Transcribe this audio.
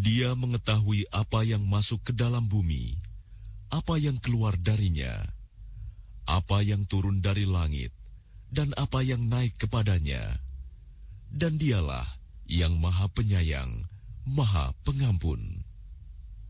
Dia mengetahui apa yang masuk ke dalam bumi, apa yang keluar darinya, apa yang turun dari langit, dan apa yang naik kepadanya. Dan dialah yang Maha Penyayang, Maha Pengampun.